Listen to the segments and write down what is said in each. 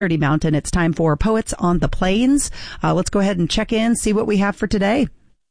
Dirty Mountain. It's time for Poets on the Plains. Let's go ahead and check in, see what we have for today.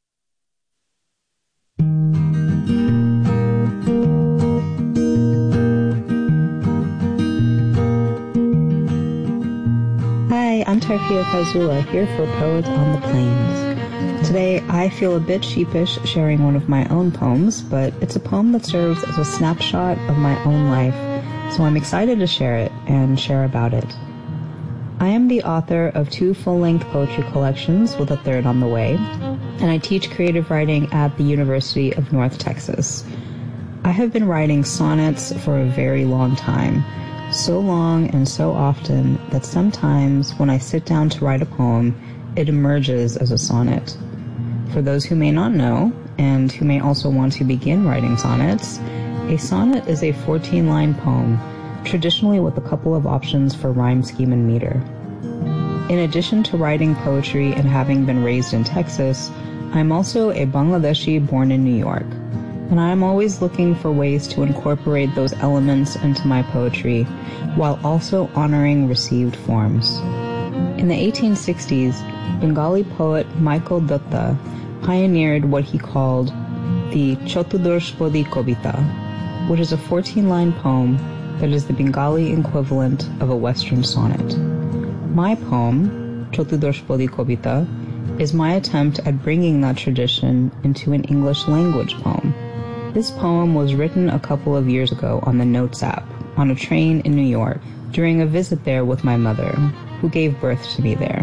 Hi, I'm Tarfia Fazula, here for Poets on the Plains. Today, I feel a bit sheepish sharing one of my own poems, but it's a poem that serves as a snapshot of my own life, so I'm excited to share it and share about it. I am the author of 2 full-length poetry collections with a third on the way, and I teach creative writing at the University of North Texas. I have been writing sonnets for a very long time, so long and so often that sometimes when I sit down to write a poem, it emerges as a sonnet. For those who may not know, and who may also want to begin writing sonnets, a sonnet is a 14-line poem, traditionally with a couple of options for rhyme scheme and meter. In addition to writing poetry and having been raised in Texas, I'm also a Bangladeshi born in New York, and I am always looking for ways to incorporate those elements into my poetry while also honoring received forms. In the 1860s, Bengali poet Michael Dutta pioneered what he called the Chotudoshpodi Kobita, which is a 14-line poem that is the Bengali equivalent of a Western sonnet. My poem, Chotudoshpodi Kobita, is my attempt at bringing that tradition into an English language poem. This poem was written a couple of years ago on the Notes app, on a train in New York, during a visit there with my mother, who gave birth to me there.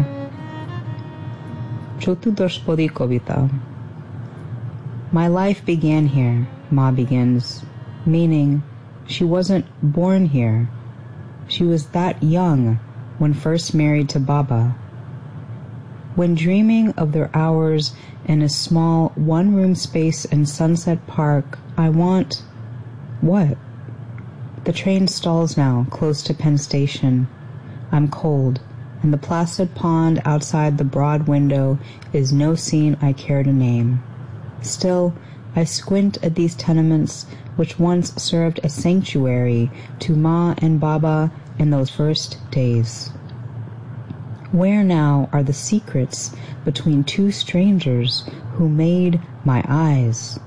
Chotudoshpodi Kobita. My life began here, Ma begins, meaning she wasn't born here. She was that young when first married to Baba. When dreaming of their hours in a small one-room space in Sunset Park, I want... what? The train stalls now, close to Penn Station. I'm cold, and the placid pond outside the broad window is no scene I care to name. Still, I squint at these tenements which once served as sanctuary to Ma and Baba in those first days. Where now are the secrets between 2 strangers who made my eyes?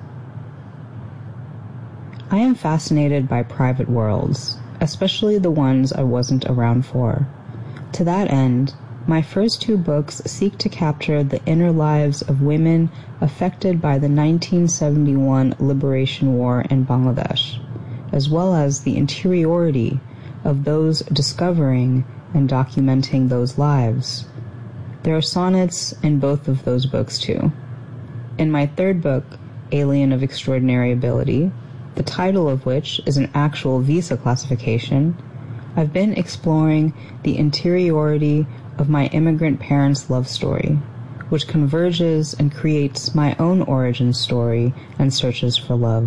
I am fascinated by private worlds, especially the ones I wasn't around for. To that end, my first 2 books seek to capture the inner lives of women affected by the 1971 Liberation War in Bangladesh, as well as the interiority of those discovering and documenting those lives. There are sonnets in both of those books too. In my 3rd book, Alien of Extraordinary Ability, the title of which is an actual visa classification, I've been exploring the interiority of my immigrant parents' love story, which converges and creates my own origin story and searches for love.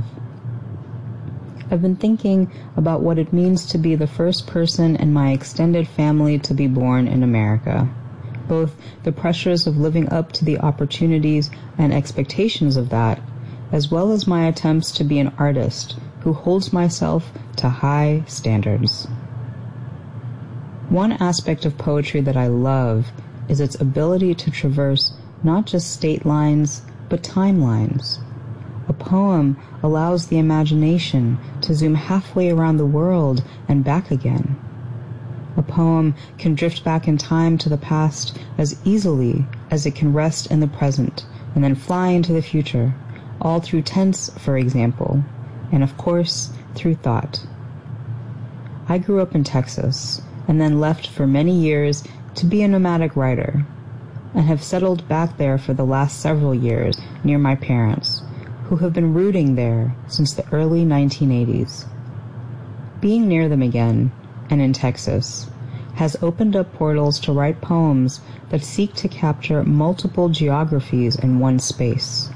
I've been thinking about what it means to be the first person in my extended family to be born in America, both the pressures of living up to the opportunities and expectations of that, as well as my attempts to be an artist who holds myself to high standards. One aspect of poetry that I love is its ability to traverse not just state lines, but timelines. A poem allows the imagination to zoom halfway around the world and back again. A poem can drift back in time to the past as easily as it can rest in the present and then fly into the future, all through tense, for example, and of course, through thought. I grew up in Texas, and then left for many years to be a nomadic writer, and have settled back there for the last several years near my parents, who have been rooting there since the early 1980s. Being near them again, and in Texas, has opened up portals to write poems that seek to capture multiple geographies in one space.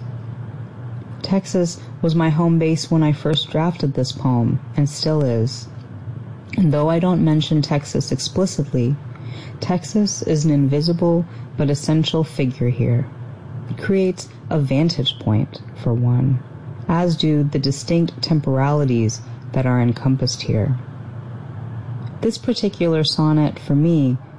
Texas was my home base when I first drafted this poem, and still is. And though I don't mention Texas explicitly, Texas is an invisible but essential figure here. It creates a vantage point, for one, as do the distinct temporalities that are encompassed here. This particular sonnet, for me,